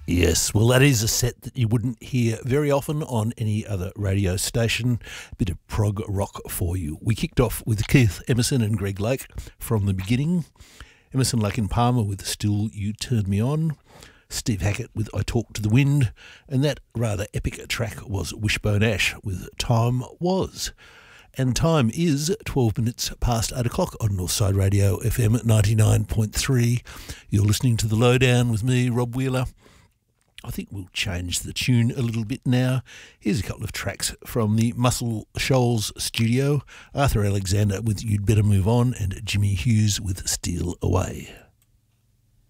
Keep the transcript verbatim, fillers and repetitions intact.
Yes, well, that is a set that you wouldn't hear very often on any other radio station. A bit of prog rock for you. We kicked off with Keith Emerson and Greg Lake from the beginning. Emerson, Lake and Palmer with Still You Turn Me On. Steve Hackett with I Talk to the Wind. And that rather epic track was Wishbone Ash with Time Was. And time is twelve minutes past eight o'clock on Northside Radio F M ninety-nine point three. You're listening to The Lowdown with me, Rob Wheeler. I think we'll change the tune a little bit now. Here's a couple of tracks from the Muscle Shoals studio. Arthur Alexander with You'd Better Move On and Jimmy Hughes with Steal Away.